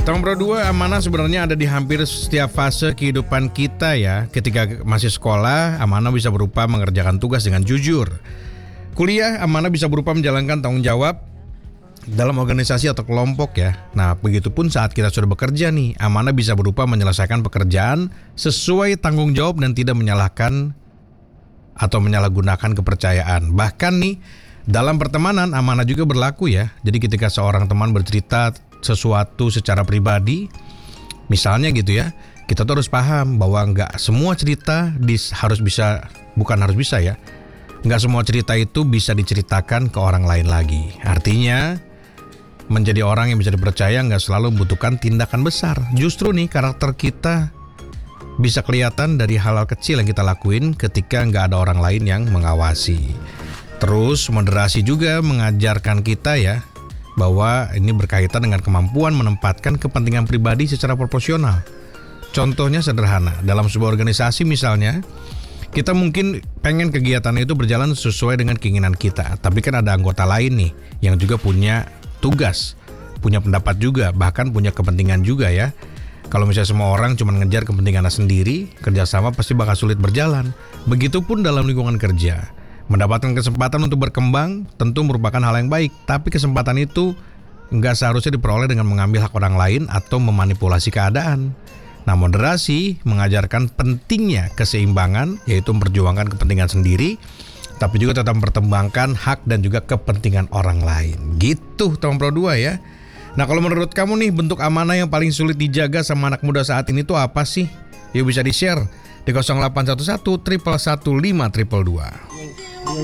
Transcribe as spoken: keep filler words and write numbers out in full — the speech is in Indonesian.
Tahun Pro dua, amanah sebenarnya ada di hampir setiap fase kehidupan kita ya. Ketika masih sekolah, amanah bisa berupa mengerjakan tugas dengan jujur. Kuliah, amanah bisa berupa menjalankan tanggung jawab dalam organisasi atau kelompok ya. Nah, begitupun saat kita sudah bekerja nih, amanah bisa berupa menyelesaikan pekerjaan sesuai tanggung jawab dan tidak menyalahkan atau menyalahgunakan kepercayaan. Bahkan nih, dalam pertemanan amanah juga berlaku ya. Jadi ketika seorang teman bercerita sesuatu secara pribadi, misalnya gitu ya, kita tuh harus paham bahwa nggak semua cerita dis, harus bisa, bukan harus bisa ya, nggak semua cerita itu bisa diceritakan ke orang lain lagi. Artinya, menjadi orang yang bisa dipercaya nggak selalu membutuhkan tindakan besar. Justru nih karakter kita bisa kelihatan dari hal-hal kecil yang kita lakuin ketika nggak ada orang lain yang mengawasi. Terus moderasi juga mengajarkan kita ya, bahwa ini berkaitan dengan kemampuan menempatkan kepentingan pribadi secara proporsional. Contohnya sederhana, dalam sebuah organisasi misalnya, kita mungkin pengen kegiatan itu berjalan sesuai dengan keinginan kita, tapi kan ada anggota lain nih yang juga punya tugas, punya pendapat juga, bahkan punya kepentingan juga ya. Kalau misalnya semua orang cuma ngejar kepentingannya sendiri, kerjasama pasti bakal sulit berjalan. Begitupun dalam lingkungan kerja. Mendapatkan kesempatan untuk berkembang tentu merupakan hal yang baik, tapi kesempatan itu nggak seharusnya diperoleh dengan mengambil hak orang lain atau memanipulasi keadaan. Nah, moderasi mengajarkan pentingnya keseimbangan, yaitu memperjuangkan kepentingan sendiri, tapi juga tetap mempertimbangkan hak dan juga kepentingan orang lain. Gitu, Tahun Pro dua ya. Nah, kalau menurut kamu nih, bentuk amanah yang paling sulit dijaga sama anak muda saat ini tuh apa sih? Yuk bisa di-share di nol delapan satu satu satu satu lima dua dua dua.